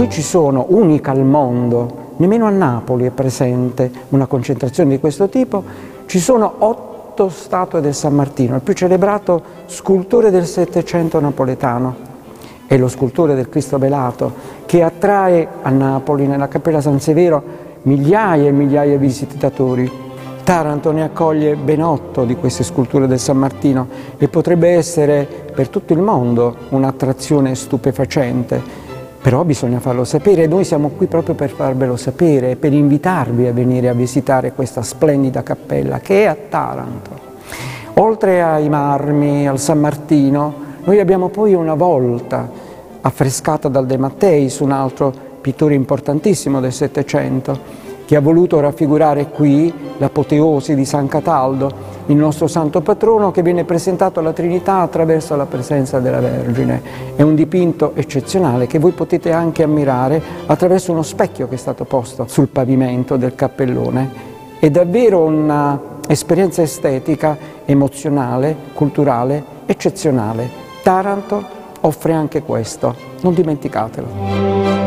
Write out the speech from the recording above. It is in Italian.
Qui ci sono, unica al mondo, nemmeno a Napoli è presente una concentrazione di questo tipo, ci sono 8 statue del San Martino, il più celebrato scultore del Settecento napoletano. È lo scultore del Cristo velato che attrae a Napoli, nella Cappella San Severo, migliaia e migliaia di visitatori. Taranto ne accoglie ben 8 di queste sculture del San Martino e potrebbe essere per tutto il mondo un'attrazione stupefacente. Però bisogna farlo sapere e noi siamo qui proprio per farvelo sapere, per invitarvi a venire a visitare questa splendida cappella che è a Taranto. Oltre ai marmi, al San Martino, noi abbiamo poi una volta affrescata dal De Matteis, un altro pittore importantissimo del Settecento, che ha voluto raffigurare qui l'apoteosi di San Cataldo, il nostro santo patrono che viene presentato alla Trinità attraverso la presenza della Vergine. È un dipinto eccezionale che voi potete anche ammirare attraverso uno specchio che è stato posto sul pavimento del cappellone. È davvero un'esperienza estetica, emozionale, culturale, eccezionale. Taranto offre anche questo, non dimenticatelo.